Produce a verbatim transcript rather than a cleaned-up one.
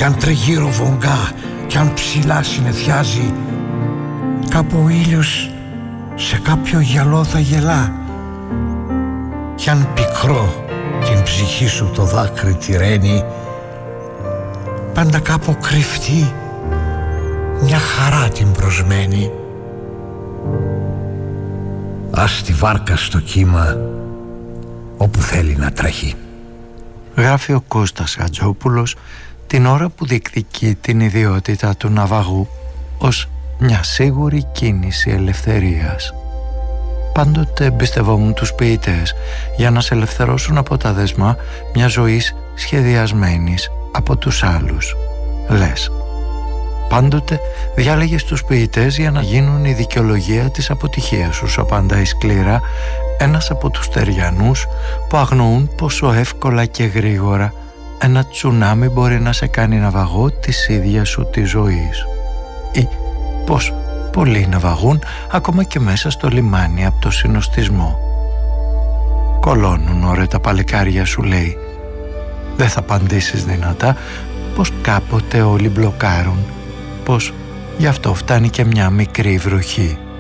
κι αν τριγύρω βογκά, κι αν ψηλά συννεφιάζει, κάπου ο ήλιος σε κάποιο γυαλό θα γελά. Κι αν πικρό την ψυχή σου το δάκρυ τυραίνει, πάντα κάπου κρυφτή μια χαρά την προσμένει. Ας τη βάρκα στο κύμα όπου θέλει να τρέχει. Γράφει ο Κώστας Χατζόπουλος την ώρα που διεκδικεί την ιδιότητα του ναυαγού ως μια σίγουρη κίνηση ελευθερίας. Πάντοτε εμπιστευόμουν τους ποιητές για να σε ελευθερώσουν από τα δεσμά μια ζωής σχεδιασμένης από τους άλλους, λες. Πάντοτε διάλεγες τους ποιητές για να γίνουν η δικαιολογία της αποτυχίας σου, σου απαντάει σκληρά ένας από τους τεριανούς που αγνοούν πόσο εύκολα και γρήγορα ένα τσουνάμι μπορεί να σε κάνει ναυαγό της ίδιας σου της ζωής, ή πως πολλοί ναυαγούν ακόμα και μέσα στο λιμάνι από το συνοστισμό. Κολώνουν ωραία τα παλικάρια, σου λέει. Δεν θα απαντήσεις δυνατά πως κάποτε όλοι μπλοκάρουν, πως γι' αυτό φτάνει και μια μικρή βροχή.